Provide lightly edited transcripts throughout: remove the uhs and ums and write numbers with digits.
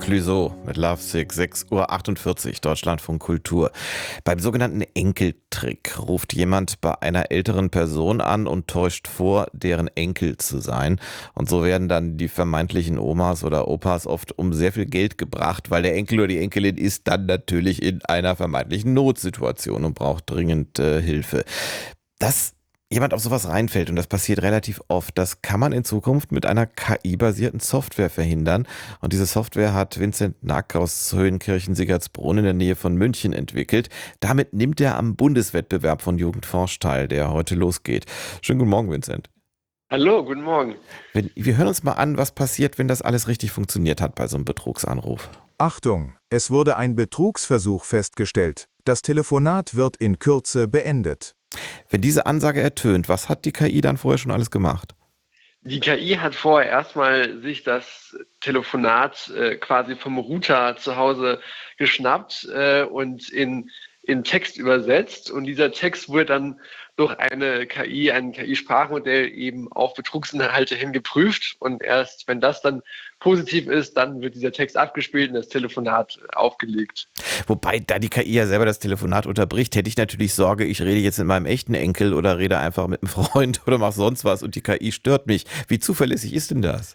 Clouseau mit Lovesick, 6:48 Uhr, Deutschlandfunk Kultur. Beim sogenannten Enkeltrick ruft jemand bei einer älteren Person an und täuscht vor, deren Enkel zu sein. Und so werden dann die vermeintlichen Omas oder Opas oft um sehr viel Geld gebracht, weil der Enkel oder die Enkelin ist dann natürlich in einer vermeintlichen Notsituation und braucht dringend Hilfe. Dass jemand auf sowas reinfällt, und das passiert relativ oft, das kann man in Zukunft mit einer KI-basierten Software verhindern. Und diese Software hat Vincent Nack aus Höhenkirchen-Siggertsbrunn in der Nähe von München entwickelt. Damit nimmt er am Bundeswettbewerb von Jugendforsch teil, der heute losgeht. Schönen guten Morgen, Vincent. Hallo, guten Morgen. Wir hören uns mal an, was passiert, wenn das alles richtig funktioniert hat bei so einem Betrugsanruf. Achtung, es wurde ein Betrugsversuch festgestellt. Das Telefonat wird in Kürze beendet. Wenn diese Ansage ertönt, was hat die KI dann vorher schon alles gemacht? Die KI hat vorher erstmal sich das Telefonat quasi vom Router zu Hause geschnappt und in Text übersetzt. Und dieser Text wurde dann durch eine KI, ein KI-Sprachmodell eben auf Betrugsinhalte hin geprüft. Und erst wenn das dann positiv ist, dann wird dieser Text abgespielt und das Telefonat aufgelegt. Wobei, da die KI ja selber das Telefonat unterbricht, hätte ich natürlich Sorge, ich rede jetzt mit meinem echten Enkel oder rede einfach mit einem Freund oder mach sonst was und die KI stört mich. Wie zuverlässig ist denn das?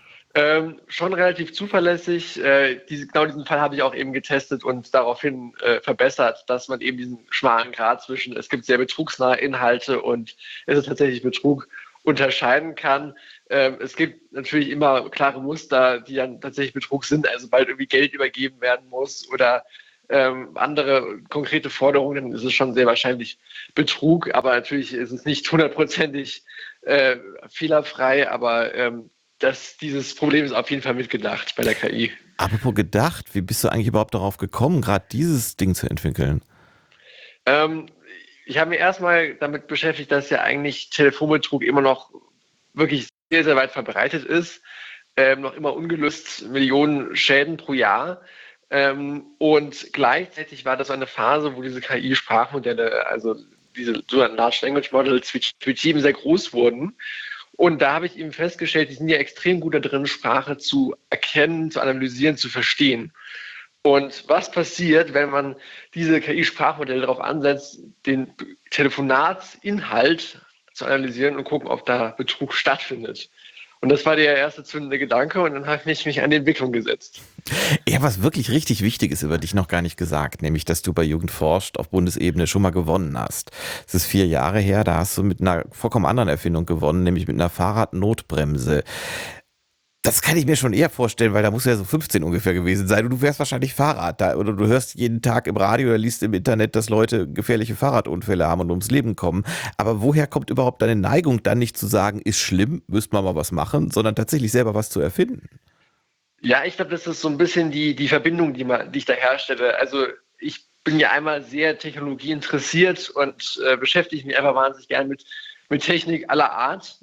Schon relativ zuverlässig. Genau diesen Fall habe ich auch eben getestet und daraufhin verbessert, dass man eben diesen schmalen Grat zwischen, es gibt sehr betrugsnahe Inhalte und es ist tatsächlich Betrug, unterscheiden kann. Es gibt natürlich immer klare Muster, die dann tatsächlich Betrug sind, also sobald irgendwie Geld übergeben werden muss oder andere konkrete Forderungen, dann ist es schon sehr wahrscheinlich Betrug, aber natürlich ist es nicht hundertprozentig fehlerfrei, aber dieses Problem ist auf jeden Fall mitgedacht bei der KI. Apropos gedacht, wie bist du eigentlich überhaupt darauf gekommen, gerade dieses Ding zu entwickeln? Ähm, Ich habe mich erstmal damit beschäftigt, dass ja eigentlich Telefonbetrug immer noch wirklich sehr, sehr weit verbreitet ist. Noch immer ungelöst Millionen Schäden pro Jahr. Und gleichzeitig war das eine Phase, wo diese KI-Sprachmodelle, also diese sogenannten Large Language Models, wie eben sehr groß wurden. Und da habe ich eben festgestellt, die sind ja extrem gut da drin, Sprache zu erkennen, zu analysieren, zu verstehen. Und was passiert, wenn man diese KI-Sprachmodelle darauf ansetzt, den Telefonatsinhalt zu analysieren und gucken, ob da Betrug stattfindet? Und das war der erste zündende Gedanke und dann habe ich mich an die Entwicklung gesetzt. Ja, was wirklich richtig wichtig ist, über dich noch gar nicht gesagt, nämlich, dass du bei Jugend forscht auf Bundesebene schon mal gewonnen hast. Es ist 4 Jahre her, da hast du mit einer vollkommen anderen Erfindung gewonnen, nämlich mit einer Fahrradnotbremse. Das kann ich mir schon eher vorstellen, weil da muss ja so 15 ungefähr gewesen sein. Und du fährst wahrscheinlich Fahrrad da oder du hörst jeden Tag im Radio oder liest im Internet, dass Leute gefährliche Fahrradunfälle haben und ums Leben kommen. Aber woher kommt überhaupt deine Neigung, dann nicht zu sagen, ist schlimm, müsste man mal was machen, sondern tatsächlich selber was zu erfinden? Ja, ich glaube, das ist so ein bisschen die Verbindung, die ich da herstelle. Also ich bin ja einmal sehr technologieinteressiert und beschäftige mich einfach wahnsinnig gern mit Technik aller Art.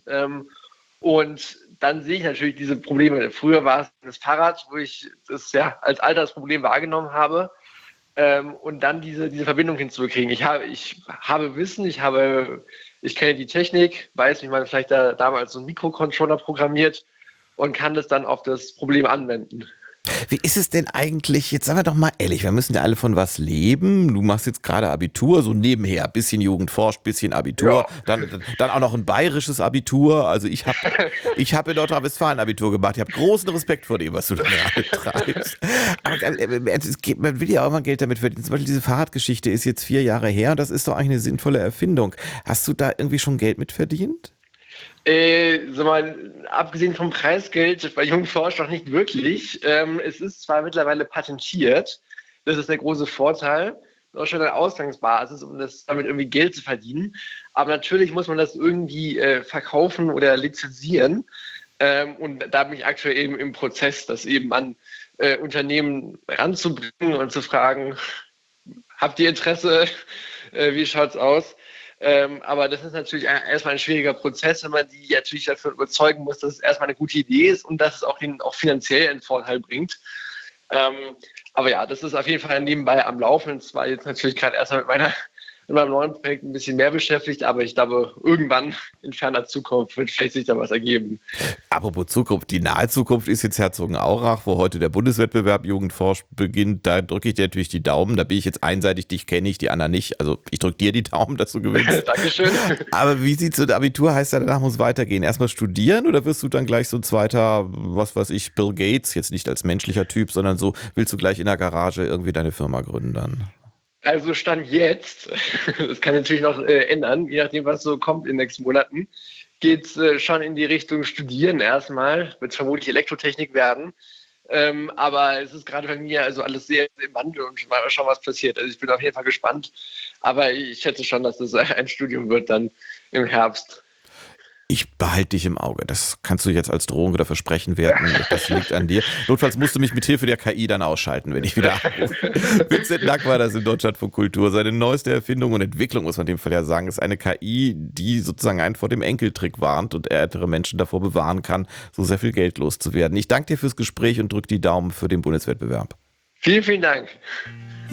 Und dann sehe ich natürlich diese Probleme. Früher war es das Fahrrad, wo ich das ja als Alltagsproblem wahrgenommen habe. Und dann diese Verbindung hinzukriegen. Ich habe Wissen, ich kenne die Technik, weiß, wie man vielleicht damals so einen Mikrocontroller programmiert und kann das dann auf das Problem anwenden. Wie ist es denn eigentlich, jetzt sagen wir doch mal ehrlich, wir müssen ja alle von was leben. Du machst jetzt gerade Abitur, so nebenher, bisschen Jugend forscht, bisschen Abitur, Ja. dann auch noch ein bayerisches Abitur. Also ich hab in Nordrhein-Westfalen Abitur gemacht. Ich habe großen Respekt vor dem, was du da gerade treibst. Aber man will ja auch mal Geld damit verdienen. Zum Beispiel diese Fahrradgeschichte ist jetzt 4 Jahre her und das ist doch eigentlich eine sinnvolle Erfindung. Hast du da irgendwie schon Geld mit verdient? Sag mal, abgesehen vom Preisgeld bei Jung forscht noch nicht wirklich. Es ist zwar mittlerweile patentiert, das ist der große Vorteil, das ist schon eine Ausgangsbasis, um damit irgendwie Geld zu verdienen. Aber natürlich muss man das irgendwie verkaufen oder lizenzieren. Und da bin ich aktuell eben im Prozess, das eben an Unternehmen ranzubringen und zu fragen, habt ihr Interesse? Wie schaut's aus? Aber das ist natürlich erstmal ein schwieriger Prozess, wenn man die natürlich dafür überzeugen muss, dass es erstmal eine gute Idee ist und dass es auch ihnen auch finanziell einen Vorteil bringt. Aber ja, das ist auf jeden Fall nebenbei am Laufen. Es war jetzt natürlich gerade erstmal mit in meinem neuen Projekt ein bisschen mehr beschäftigt, aber ich glaube, irgendwann in ferner Zukunft wird vielleicht sich da was ergeben. Apropos Zukunft, die nahe Zukunft ist jetzt Herzogenaurach, wo heute der Bundeswettbewerb Jugendforsch beginnt. Da drücke ich dir natürlich die Daumen. Da bin ich jetzt einseitig, dich kenne ich, die anderen nicht. Also ich drücke dir die Daumen, dass du gewinnst. Dankeschön. Aber wie sieht's mit Abitur? Heißt ja, danach muss weitergehen. Erstmal studieren oder wirst du dann gleich so ein zweiter, was weiß ich, Bill Gates, jetzt nicht als menschlicher Typ, sondern so, willst du gleich in der Garage irgendwie deine Firma gründen dann? Also Stand jetzt, das kann natürlich noch ändern, je nachdem, was so kommt in den nächsten Monaten, geht es schon in die Richtung Studieren erstmal, wird vermutlich Elektrotechnik werden. Aber es ist gerade bei mir also alles sehr im Wandel und mal schauen, was passiert. Also ich bin auf jeden Fall gespannt, aber ich schätze schon, dass es ein Studium wird dann im Herbst. Ich behalte dich im Auge. Das kannst du jetzt als Drohung oder Versprechen werten. Das liegt an dir. Notfalls musst du mich mit Hilfe der KI dann ausschalten, wenn ich wieder anrufe. Vincent Lack war das in Deutschlandfunk Kultur. Seine neueste Erfindung und Entwicklung, muss man in dem Fall ja sagen, ist eine KI, die sozusagen einen vor dem Enkeltrick warnt und ältere Menschen davor bewahren kann, so sehr viel Geld loszuwerden. Ich danke dir fürs Gespräch und drücke die Daumen für den Bundeswettbewerb. Vielen, vielen Dank.